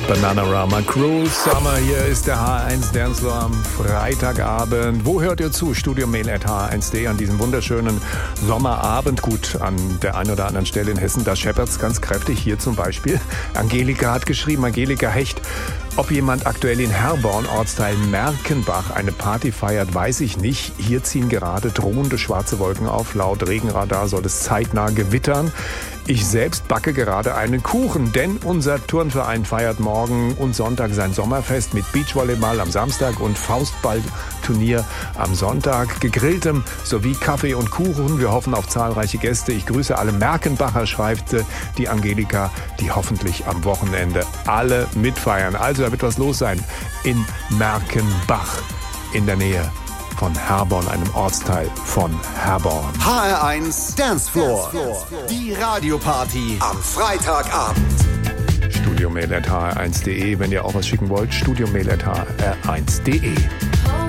Bananarama, Cruel Summer, hier ist der H1 Dancefloor am Freitagabend. Wo hört ihr zu? studiomail@h1.de an diesem wunderschönen Sommerabend. Gut, an der einen oder anderen Stelle in Hessen, da scheppert's ganz kräftig. Hier zum Beispiel. Angelika hat geschrieben, Angelika Hecht, ob jemand aktuell in Herborn, Ortsteil Merkenbach, eine Party feiert, weiß ich nicht. Hier ziehen gerade drohende schwarze Wolken auf. Laut Regenradar soll es zeitnah gewittern. Ich selbst backe gerade einen Kuchen, denn unser Turnverein feiert morgen und Sonntag sein Sommerfest mit Beachvolleyball am Samstag und Faustballturnier am Sonntag, gegrilltem sowie Kaffee und Kuchen. Wir hoffen auf zahlreiche Gäste. Ich grüße alle Merkenbacher, schreibt die Angelika, die hoffentlich am Wochenende alle mitfeiern. Also da wird was los sein in Merkenbach in der Nähe von Herborn, einem Ortsteil von Herborn. HR1 Dancefloor. Die Radioparty am Freitagabend. studiomail@hr1.de, wenn ihr auch was schicken wollt, studiomail@hr1.de.